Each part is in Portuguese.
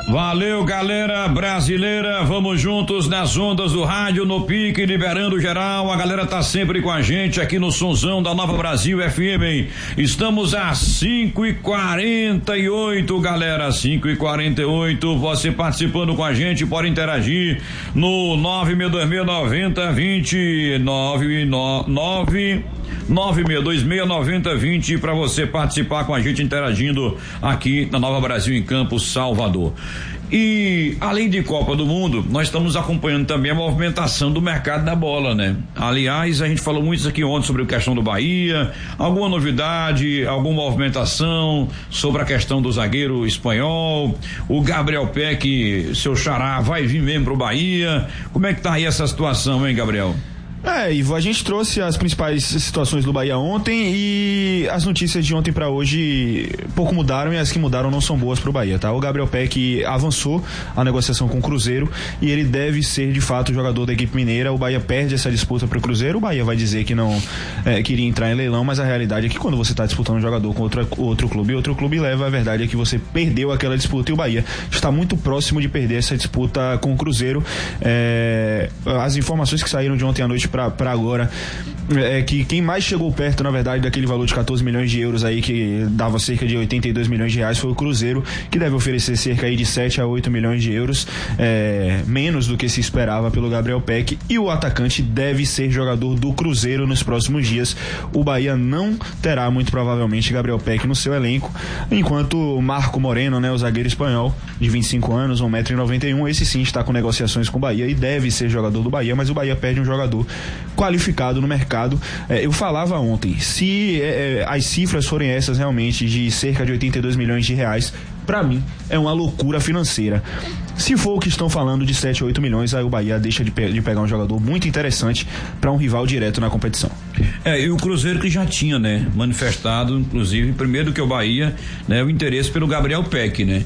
Valeu, galera brasileira, vamos juntos nas ondas do rádio, no pique, liberando geral, a galera tá sempre com a gente aqui no Sonzão da Nova Brasil FM, estamos às 5h48, galera, 5h48, você participando com a gente, pode interagir no 962699020, 962699020 para você participar com a gente interagindo aqui na Nova Brasil em Campos, Salvador. E além de Copa do Mundo, nós estamos acompanhando também a movimentação do mercado da bola, né? Aliás, a gente falou muito isso aqui ontem sobre a questão do Bahia, alguma novidade, alguma movimentação sobre a questão do zagueiro espanhol, o Gabriel Peck, seu xará, vai vir mesmo pro Bahia, como é que tá aí essa situação, hein, Gabriel? Ivo, a gente trouxe as principais situações do Bahia ontem e as notícias de ontem para hoje pouco mudaram e as que mudaram não são boas pro Bahia, tá? O Gabriel Peck avançou a negociação com o Cruzeiro e ele deve ser de fato jogador da equipe mineira. O Bahia perde essa disputa pro Cruzeiro, o Bahia vai dizer que não queria entrar em leilão, mas a realidade é que quando você tá disputando um jogador com outro clube leva, a verdade é que você perdeu aquela disputa e o Bahia está muito próximo de perder essa disputa com o Cruzeiro. As informações que saíram de ontem à noite para agora é que quem mais chegou perto, na verdade, daquele valor de 14 milhões de euros aí, que dava cerca de 82 milhões de reais, foi o Cruzeiro, que deve oferecer cerca aí de 7 a 8 milhões de euros, menos do que se esperava pelo Gabriel Peck, e o atacante deve ser jogador do Cruzeiro nos próximos dias. O Bahia não terá, muito provavelmente, Gabriel Peck no seu elenco, enquanto o Marco Moreno, né, o zagueiro espanhol de 25 anos, 1,91 m, esse sim está com negociações com o Bahia e deve ser jogador do Bahia, mas o Bahia perde um jogador qualificado no mercado. Eu falava ontem, se as cifras forem essas realmente, de cerca de 82 milhões de reais, pra mim é uma loucura financeira. Se for o que estão falando de 7 ou 8 milhões, aí o Bahia deixa de pegar um jogador muito interessante para um rival direto na competição. E o Cruzeiro que já tinha, né, manifestado, inclusive, primeiro que o Bahia, né, o interesse pelo Gabriel Peck, né?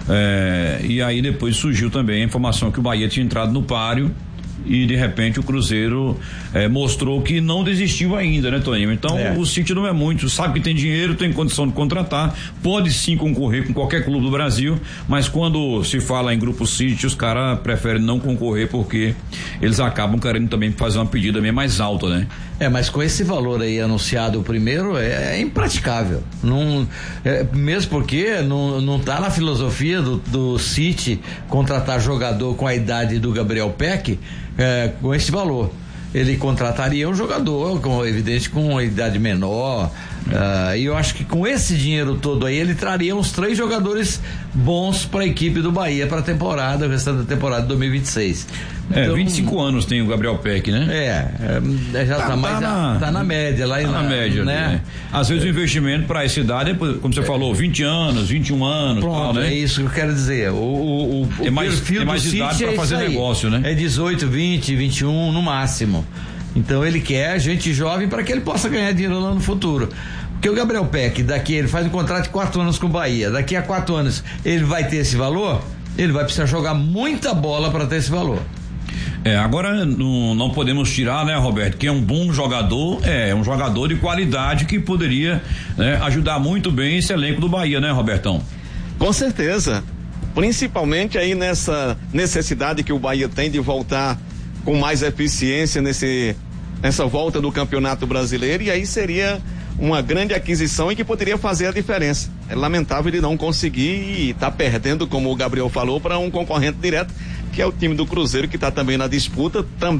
E aí depois surgiu também a informação que o Bahia tinha entrado no páreo e de repente o Cruzeiro mostrou que não desistiu ainda, né, Toninho? Então o City não é muito, sabe que tem dinheiro, tem condição de contratar, pode sim concorrer com qualquer clube do Brasil, mas quando se fala em grupo City, os caras preferem não concorrer porque eles acabam querendo também fazer uma pedida bem mais alta, né? Mas com esse valor aí anunciado, o primeiro é impraticável. Não, mesmo porque não tá na filosofia do City contratar jogador com a idade do Gabriel Peck com esse valor. Ele contrataria um jogador evidente com uma idade menor, e eu acho que com esse dinheiro todo aí ele traria uns 3 jogadores bons para a equipe do Bahia para a temporada, o restante da temporada de 2026. Então, 25 anos tem o Gabriel Peck, né? Já tá na média lá, na média, né? Às vezes o investimento para essa idade, como você falou, 20 anos, 21 anos. Pronto, tal, né? É isso que eu quero dizer. O perfil tem mais do idade City para fazer negócio, né? É 18, 20, 21 no máximo. Então ele quer gente jovem para que ele possa ganhar dinheiro lá no futuro. Porque o Gabriel Peck, ele faz um contrato de 4 anos com o Bahia, daqui a 4 anos ele vai ter esse valor, ele vai precisar jogar muita bola para ter esse valor. Agora não podemos tirar, né, Roberto, que é um bom jogador, um jogador de qualidade que poderia, né, ajudar muito bem esse elenco do Bahia, né, Robertão? Com certeza, principalmente aí nessa necessidade que o Bahia tem de voltar com mais eficiência nessa volta do Campeonato Brasileiro, e aí seria uma grande aquisição e que poderia fazer a diferença. É lamentável ele não conseguir e tá perdendo, como o Gabriel falou, para um concorrente direto, que é o time do Cruzeiro, que está também na disputa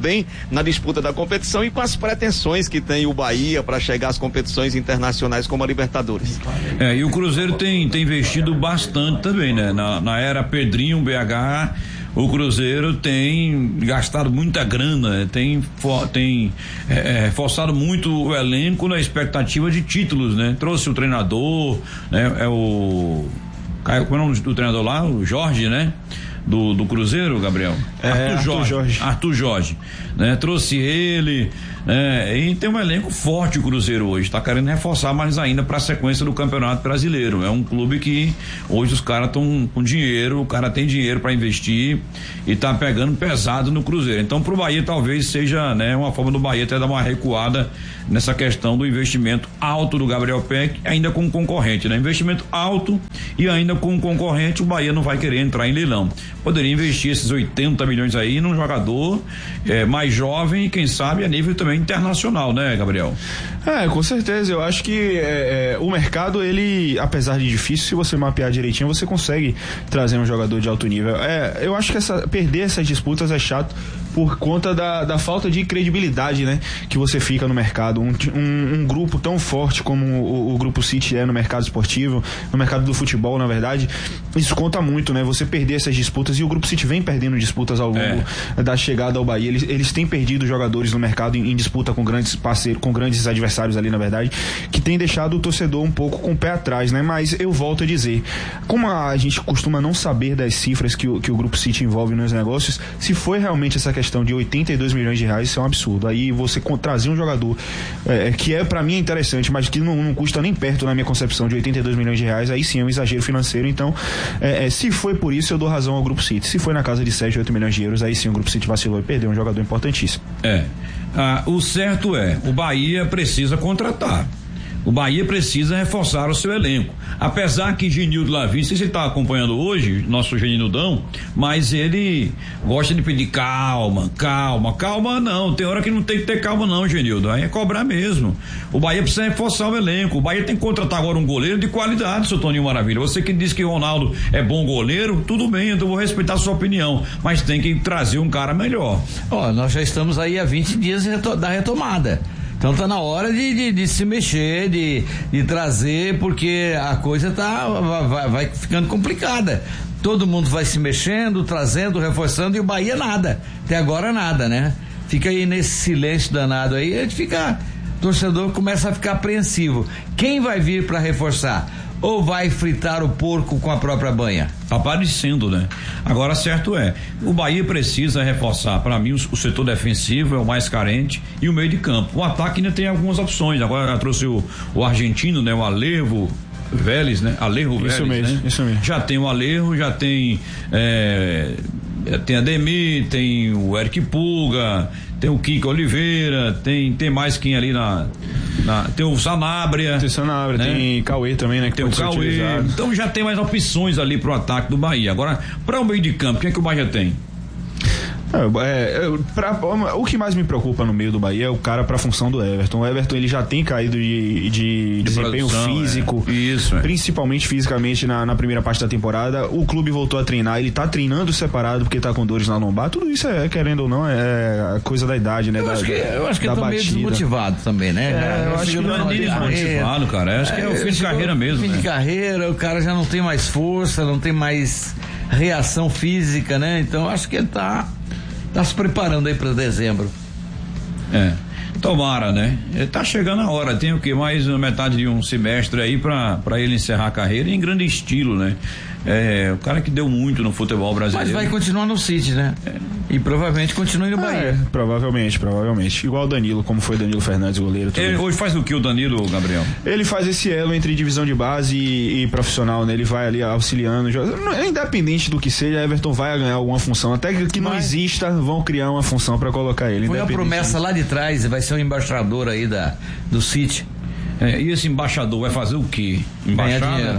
da competição e com as pretensões que tem o Bahia para chegar às competições internacionais como a Libertadores. E o Cruzeiro tem investido bastante também, né? Na era Pedrinho, BH, o Cruzeiro tem gastado muita grana, tem forçado muito o elenco na expectativa de títulos, né? Trouxe o treinador, né? Como é o nome do treinador lá? O Jorge, né? Do Cruzeiro, Gabriel? Arthur Jorge, né? Trouxe ele, E tem um elenco forte o Cruzeiro hoje, tá querendo reforçar mais ainda para a sequência do Campeonato Brasileiro. É um clube que hoje os caras estão com dinheiro, o cara tem dinheiro para investir e tá pegando pesado no Cruzeiro. Então pro Bahia talvez seja, né, uma forma do Bahia até dar uma recuada nessa questão do investimento alto do Gabriel Peck, ainda com concorrente, né? Investimento alto e ainda com concorrente, o Bahia não vai querer entrar em leilão. Poderia investir esses 80 milhões aí num jogador mais jovem e quem sabe a nível também internacional, né, Gabriel? Com certeza, eu acho que o mercado, ele, apesar de difícil, se você mapear direitinho, você consegue trazer um jogador de alto nível. Eu acho que perder essas disputas é chato por conta da falta de credibilidade, né, que você fica no mercado. Um grupo tão forte como o Grupo City é no mercado esportivo, no mercado do futebol, na verdade, isso conta muito, né, você perder essas disputas, e o Grupo City vem perdendo disputas ao longo da chegada ao Bahia. Eles têm perdido jogadores no mercado em disputa com grandes parceiros, com grandes adversários ali, na verdade, que tem deixado o torcedor um pouco com o pé atrás, né, mas eu volto a dizer, como a gente costuma não saber das cifras que o Grupo City envolve nos negócios, se foi realmente essa questão de 82 milhões de reais, isso é um absurdo. Aí você trazer um jogador que pra mim é interessante, mas que não custa nem perto, na minha concepção, de 82 milhões de reais, aí sim é um exagero financeiro. Então, se foi por isso, eu dou razão ao Grupo City. Se foi na casa de 7, 8 milhões de euros, aí sim o Grupo City vacilou e perdeu um jogador importantíssimo. O certo o Bahia precisa contratar. O Bahia precisa reforçar o seu elenco. Apesar que Genildo Lavim, não sei se ele está acompanhando hoje, nosso Genildão, mas ele gosta de pedir calma não, tem hora que não tem que ter calma não, Genildo, aí é cobrar mesmo. O Bahia precisa reforçar o elenco, o Bahia tem que contratar agora um goleiro de qualidade, seu Toninho Maravilha. Você que diz que o Ronaldo é bom goleiro, tudo bem, eu vou respeitar a sua opinião, mas tem que trazer um cara melhor. Nós já estamos aí há 20 dias da retomada. Então tá na hora de se mexer, de trazer, porque a coisa vai ficando complicada. Todo mundo vai se mexendo, trazendo, reforçando, e o Bahia nada. Até agora nada, né? Fica aí nesse silêncio danado aí, o torcedor começa a ficar apreensivo. Quem vai vir para reforçar? Ou vai fritar o porco com a própria banha? Aparecendo, né? Agora, certo o Bahia precisa reforçar. Para mim, o setor defensivo é o mais carente e o meio de campo. O ataque ainda tem algumas opções. Agora já trouxe o argentino, né? O Alejo Vélez, né? Alejo Vélez, isso mesmo, né? Isso mesmo. Já tem o Alejo, já tem tem Ademir, tem o Eric Puga, tem o Kiko Oliveira, tem mais quem ali tem o Sanabria. Tem Sanabria, né? Tem Cauê também, né? Que tem o Cauê. Então já tem mais opções ali pro ataque do Bahia. Agora, para o meio de campo, quem é que o Bahia tem? O que mais me preocupa no meio do Bahia é o cara pra função do Everton. O Everton, ele já tem caído de desempenho físico, principalmente fisicamente na primeira parte da temporada. O clube voltou a treinar, ele tá treinando separado porque tá com dores na lombar. Tudo isso querendo ou não, é coisa da idade, né? Eu acho que ele tá meio desmotivado também, né? Eu acho que não é desmotivado, cara. Acho que é o fim de carreira mesmo. Fim de carreira, o cara já não tem mais força, não tem mais reação física, né? Então acho que ele tá se preparando aí para dezembro. Tomara, né? Tá chegando a hora, tem o que? Mais metade de um semestre aí para ele encerrar a carreira em grande estilo, né? O cara que deu muito no futebol brasileiro. Mas vai continuar no City, né? E provavelmente continue no Bahia. Provavelmente. Igual o Danilo, como foi Danilo Fernandes, goleiro. Ele hoje faz o que o Danilo, Gabriel? Ele faz esse elo entre divisão de base e profissional, né? Ele vai ali auxiliando. Independente do que seja, Everton vai ganhar alguma função. Até que não exista, vão criar uma função para colocar ele. Foi a promessa lá de trás, vai ser o embaixador aí do City. E esse embaixador vai fazer o quê? Embaixada?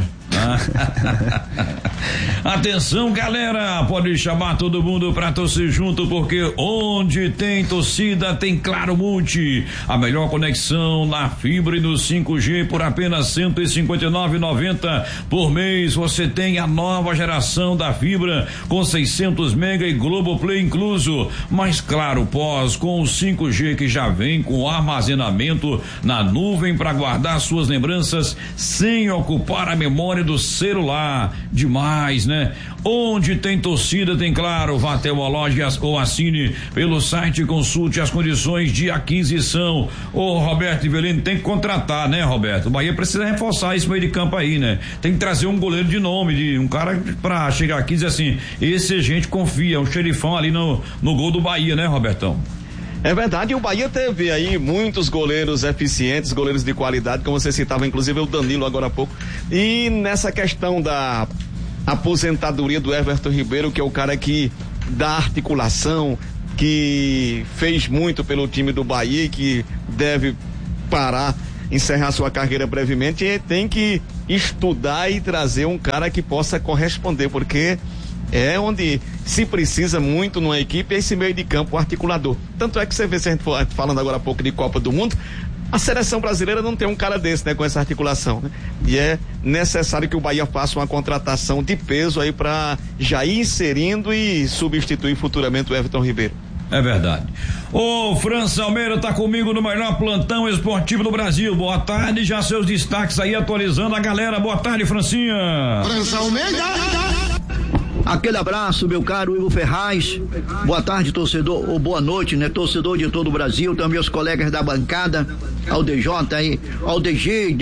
Atenção, galera, pode chamar todo mundo pra torcer junto, porque onde tem torcida tem Claro Multi, a melhor conexão na fibra e no 5G por apenas R$159,90 por mês. Você tem a nova geração da fibra com 600 mega e Globoplay incluso, mas Claro Pós com o 5G que já vem com armazenamento na nuvem para guardar suas lembranças sem ocupar a memória do celular. Demais, né? Onde tem torcida tem Claro. Vá até uma loja ou assine pelo site e consulte as condições de aquisição. Roberto Ivelino, tem que contratar, né, Roberto? O Bahia precisa reforçar esse meio de campo aí, né? Tem que trazer um goleiro de nome, de um cara pra chegar aqui e dizer assim, esse a gente confia, um xerifão ali no gol do Bahia, né, Robertão? É verdade, o Bahia teve aí muitos goleiros eficientes, goleiros de qualidade, como você citava, inclusive o Danilo agora há pouco. E nessa questão da aposentadoria do Everton Ribeiro, que é o cara que dá articulação, que fez muito pelo time do Bahia e que deve parar, encerrar sua carreira brevemente, e tem que estudar e trazer um cara que possa corresponder, porque é onde se precisa muito numa equipe, é esse meio de campo articulador. Tanto é que você vê, se a gente for falando agora há pouco de Copa do Mundo, a seleção brasileira não tem um cara desse, né, com essa articulação, né? E é necessário que o Bahia faça uma contratação de peso aí para já ir inserindo e substituir futuramente o Everton Ribeiro. É verdade. O França Almeida tá comigo no melhor plantão esportivo do Brasil. Boa tarde, já seus destaques aí atualizando a galera. Boa tarde, Francinha. França Almeida. Aquele abraço, meu caro Ivo Ferraz. Boa tarde, torcedor, ou boa noite, né? Torcedor de todo o Brasil, também os colegas da bancada, ao DJ aí, ao DJ,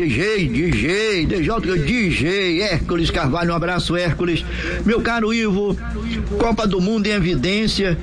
Hércules Carvalho, um abraço, Hércules. Meu caro Ivo, Copa do Mundo em evidência,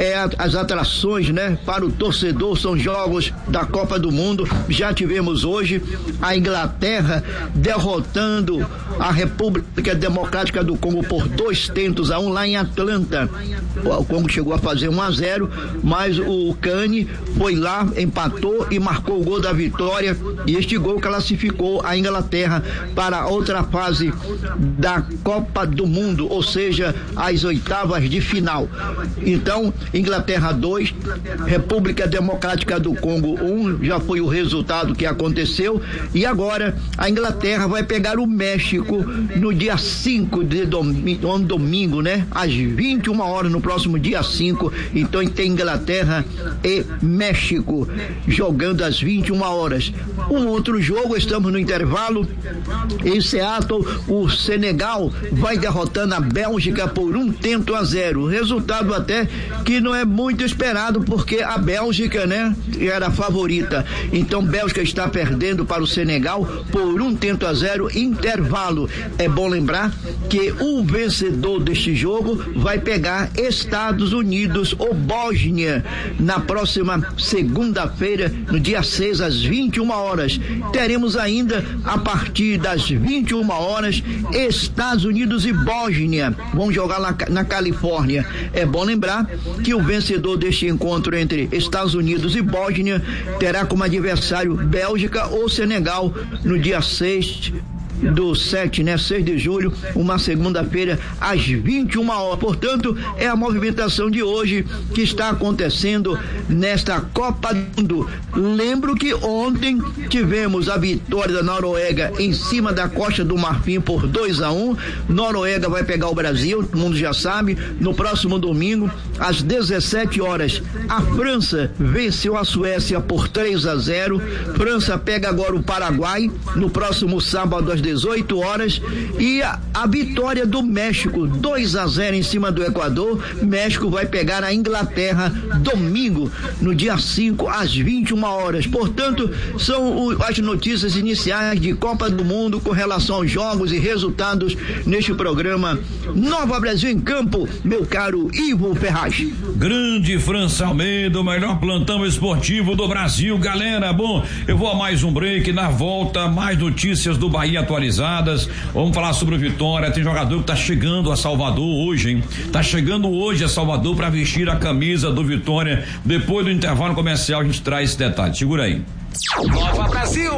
as atrações, né? Para o torcedor são jogos da Copa do Mundo. Já tivemos hoje a Inglaterra derrotando a República Democrática do Congo por 2-1 lá em Atlanta. O Congo chegou a fazer 1-0, mas o Cane foi lá, empatou e marcou o gol da vitória, e este gol classificou a Inglaterra para outra fase da Copa do Mundo, ou seja, as oitavas de final. Então, Inglaterra 2, República Democrática do Congo 1, já foi o resultado que aconteceu, e agora a Inglaterra vai pegar o México no dia 5 de domingo, né? Às 21 horas no próximo dia 5. Então tem Inglaterra e México jogando às 21 horas. Um outro jogo, estamos no intervalo. Em Seattle, o Senegal vai derrotando a Bélgica por 1-0. Resultado até que não é muito esperado, porque a Bélgica, né, era a favorita. Então Bélgica está perdendo para o Senegal por 1-0, intervalo. É bom lembrar que o vencedor deste jogo vai pegar Estados Unidos ou Bósnia na próxima segunda-feira, no dia 6 às 21 horas. Teremos ainda, a partir das 21 horas, Estados Unidos e Bósnia vão jogar lá na Califórnia. É bom lembrar que o vencedor deste encontro entre Estados Unidos e Bósnia terá como adversário Bélgica ou Senegal no dia 6 do 7, né? 6 de julho, uma segunda-feira, às 21 horas. Portanto, é a movimentação de hoje que está acontecendo nesta Copa do Mundo. Lembro que ontem tivemos a vitória da Noruega em cima da Costa do Marfim por 2-1. Noruega vai pegar o Brasil, todo mundo já sabe. No próximo domingo, às 17 horas, a França venceu a Suécia por 3-0. França pega agora o Paraguai no próximo sábado às 18 horas, e a vitória do México 2-0 em cima do Equador. México vai pegar a Inglaterra domingo, no dia 5 às 21 horas. Portanto, são as notícias iniciais de Copa do Mundo com relação aos jogos e resultados neste programa Nova Brasil em Campo, meu caro Ivo Ferraz. Grande França Almeida, o melhor plantão esportivo do Brasil, galera. Bom, eu vou a mais um break, na volta mais notícias do Bahia atualizadas. Vamos falar sobre o Vitória. Tem jogador que tá chegando a Salvador hoje, hein? Tá chegando hoje a Salvador para vestir a camisa do Vitória. Depois do intervalo comercial a gente traz esse detalhe. Segura aí. Nova Brasil.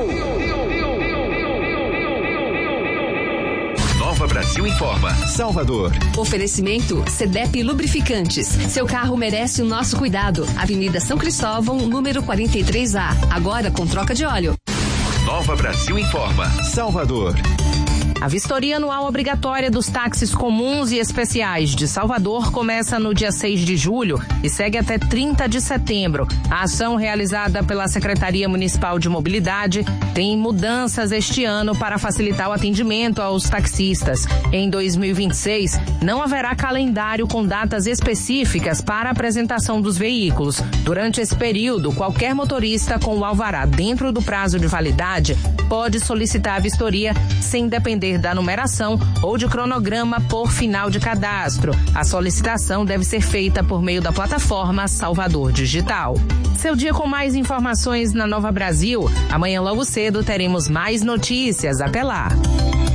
Nova Brasil informa. Salvador. Oferecimento CDEP Lubrificantes. Seu carro merece o nosso cuidado. Avenida São Cristóvão, número 43A. Agora com troca de óleo. Nova Brasil informa. Salvador. A vistoria anual obrigatória dos táxis comuns e especiais de Salvador começa no dia 6 de julho e segue até 30 de setembro. A ação realizada pela Secretaria Municipal de Mobilidade tem mudanças este ano para facilitar o atendimento aos taxistas. Em 2026, não haverá calendário com datas específicas para a apresentação dos veículos. Durante esse período, qualquer motorista com o alvará dentro do prazo de validade pode solicitar a vistoria sem depender depender da numeração ou de cronograma por final de cadastro. A solicitação deve ser feita por meio da plataforma Salvador Digital. Seu dia com mais informações na Nova Brasil. Amanhã logo cedo teremos mais notícias. Até lá.